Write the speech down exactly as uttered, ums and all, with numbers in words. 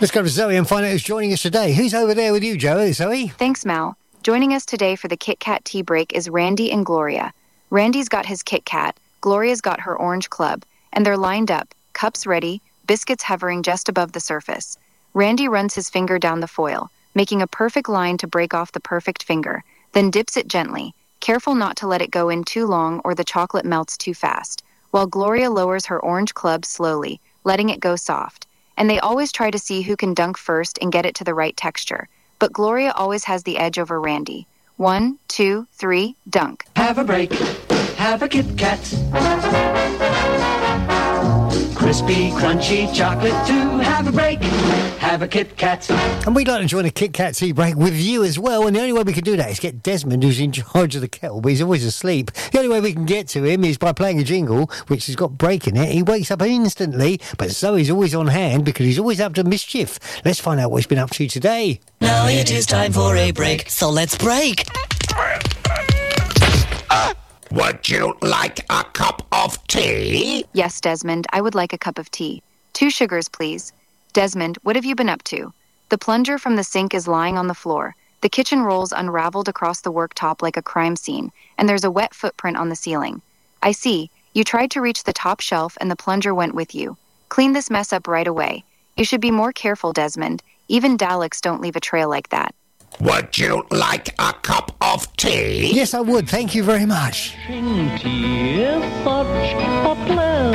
Let's go to Zoe and find out who's joining us today. Who's over there with you, Joe? Zoe? Thanks, Mal. Joining us today for the Kit Kat tea break is Randy and Gloria. Randy's got his Kit Kat, Gloria's got her Orange Club, and they're lined up, cups ready, biscuits hovering just above the surface. Randy runs his finger down the foil, making a perfect line to break off the perfect finger, then dips it gently, careful not to let it go in too long or the chocolate melts too fast, while Gloria lowers her Orange Club slowly, letting it go soft. And they always try to see who can dunk first and get it to the right texture. But Gloria always has the edge over Randy. One, two, three, dunk. Have a break. Have a Kit Kat. Crispy, crunchy chocolate too. Have a break. Have a Kit Kat. And we'd like to join a Kit Kat tea break with you as well. And the only way we can do that is get Desmond, who's in charge of the kettle, but he's always asleep. The only way we can get to him is by playing a jingle, which has got break in it. He wakes up instantly, but Zoe's always on hand because he's always up to mischief. Let's find out what he's been up to today. Now it is time for a break, so let's break. Would you like a cup of tea? Yes, Desmond, I would like a cup of tea. Two sugars, please. Desmond, what have you been up to? The plunger from the sink is lying on the floor. The kitchen rolls unraveled across the worktop like a crime scene, and there's a wet footprint on the ceiling. I see. You tried to reach the top shelf and the plunger went with you. Clean this mess up right away. You should be more careful, Desmond. Even Daleks don't leave a trail like that. Would you like a cup of tea? Yes, I would. Thank you very much. Tea is such a pleasant